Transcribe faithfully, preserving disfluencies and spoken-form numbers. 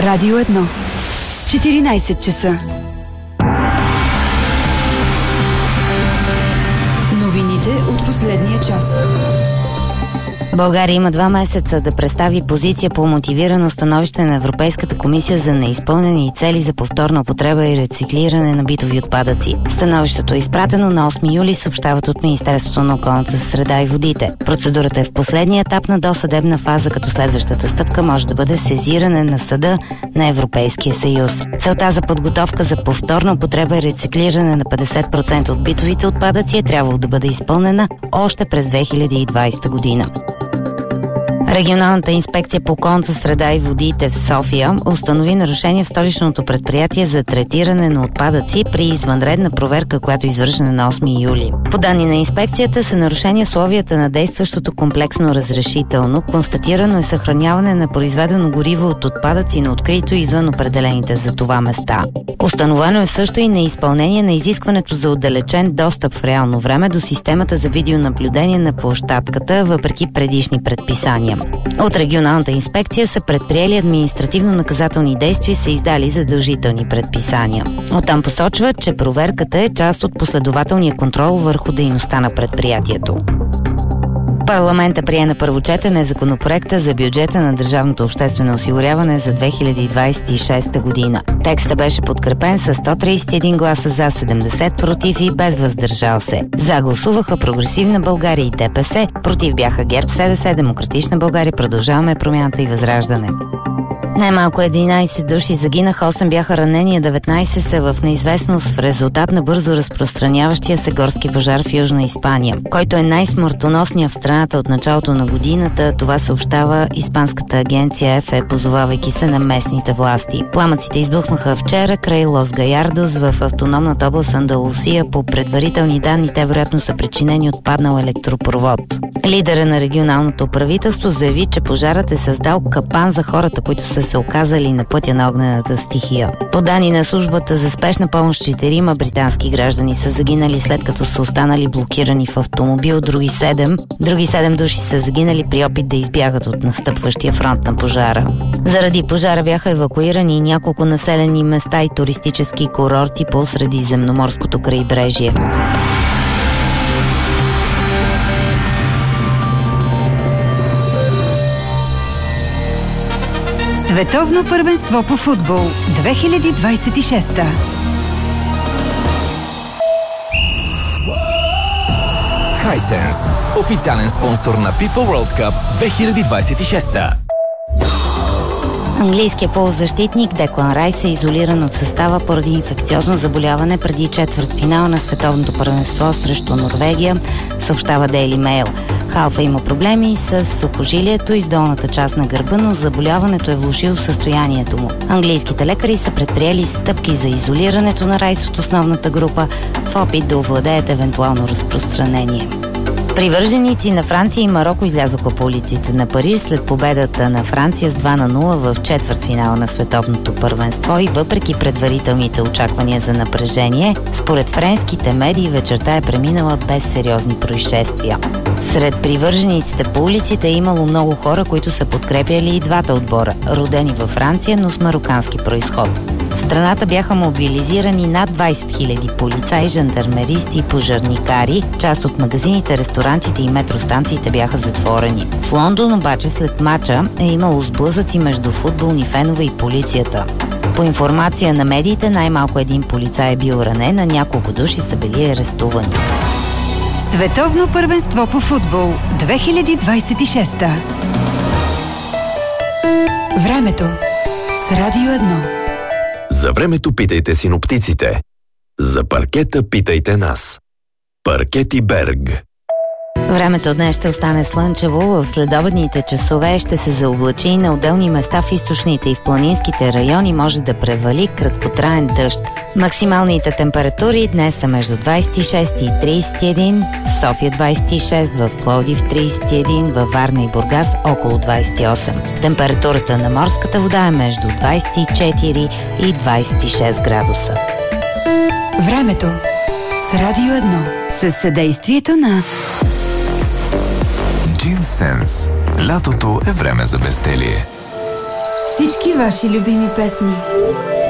Радио едно. четиринайсет часа. Новините от последния час. България има два месеца да представи позиция по мотивирано становище на Европейската комисия за неизпълнени цели за повторна употреба и рециклиране на битови отпадъци. Становището е изпратено на осми юли, съобщават от Министерството на околната среда и водите. Процедурата е в последния етап на досъдебна фаза, като следващата стъпка може да бъде сезиране на съда на Европейския съюз. Целта за подготовка за повторна употреба и рециклиране на петдесет процента от битовите отпадъци е трябвало да бъде изпълнена още през две хиляди и двайсета година. Регионалната инспекция по околната среда и водите в София установи нарушение в столичното предприятие за третиране на отпадъци при извънредна проверка, която е извършена на осми юли. По данни на инспекцията са нарушени условията на действащото комплексно разрешително. Констатирано е съхраняване на произведено гориво от отпадъци на открито извън определените за това места. Установено е също и неизпълнение на изискването за отдалечен достъп в реално време до системата за видеонаблюдение на площадката, въпреки предишни предписания. От регионалната инспекция са предприели административно-наказателни действия и са издали задължителни предписания. Оттам посочват, че проверката е част от последователния контрол върху дейността на предприятието. Парламентът прие на първо четене законопроекта за бюджета на държавното обществено осигуряване за две хиляди двайсет и шеста година. Текстът беше подкрепен с сто трийсет и един гласа за, седемдесет против и без въздържал се. За гласуваха Прогресивна България и ДПС, против бяха ГЕРБ, СДС, Демократична България, Продължаваме промяната и Възраждане. Най-малко единайсет души загинаха, осем бяха ранени, а деветнайсет са в неизвестност в резултат на бързо разпространяващия се горски пожар в Южна Испания, който е най-смъртоносният в страната от началото на годината. Това съобщава испанската агенция Еф Е, позовавайки се на местните власти. Пламъците избухнаха вчера край Лос Гаярдос в автономната област Андалусия. По предварителни данни, те вероятно са причинени от паднал електропровод. Лидера на регионалното правителство заяви, че пожарът е създал капан за хората, които са се оказали на пътя на огнената стихия. По данни на службата за спешна помощ, четирима британски граждани са загинали, след като са останали блокирани в автомобил. Други седем, други седем души са загинали при опит да избягат от настъпващия фронт на пожара. Заради пожара бяха евакуирани няколко населени места и туристически курорти по Средиземноморското крайбрежие. Световно първенство по футбол две хиляди двайсет и шеста. Hisense, официален спонсор на FIFA World Cup две хиляди двайсет и шеста. Английският полузащитник Деклан Райс е изолиран от състава поради инфекциозно заболяване преди четвъртфинала на Световното първенство срещу Норвегия, съобщава Daily Mail. Халфа има проблеми с сухожилието и с долната част на гърба, но заболяването е влошило състоянието му. Английските лекари са предприели стъпки за изолирането на Райс от основната група в опит да овладеят евентуално разпространение. Привърженици на Франция и Мароко излязоха по улиците на Париж след победата на Франция с два на нула в четвъртфинала на Световното първенство и въпреки предварителните очаквания за напрежение, според френските медии вечерта е преминала без сериозни происшествия. Сред привържениците по улиците е имало много хора, които са подкрепяли и двата отбора, родени във Франция, но с марокански произход. В страната бяха мобилизирани над двайсет хиляди полицаи, жандармеристи и пожарникари. Част от магазините, ресторантите и метростанциите бяха затворени. В Лондон обаче след мача е имало сблъсъци между футболни фенове и полицията. По информация на медиите, най-малко един полицай е бил ранен, а няколко души са били арестувани. Световно първенство по футбол две хиляди двайсет и шеста. Времето с Радио едно. За времето питайте синоптиците. За паркета питайте нас. Паркети Берг. Времето днес ще остане слънчево. В следобедните часове ще се заоблачи и на отделни места в източните и в планинските райони може да превали краткотраен дъжд. Максималните температури днес са между двайсет и шест и трийсет и един, в София двайсет и шест, в Пловдив трийсет и един, във Варна и Бургас около двайсет и осем. Температурата на морската вода е между двайсет и четири и двайсет и шест градуса. Времето с Радио едно. Със съдействието на Джинсенс. Лятото е време за безделие. Всички всички ваши любими песни.